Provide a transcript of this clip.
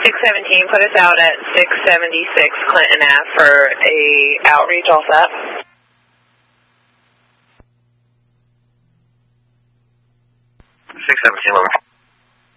617, put us out at 676 Clinton Ave for a outreach. All set? 617,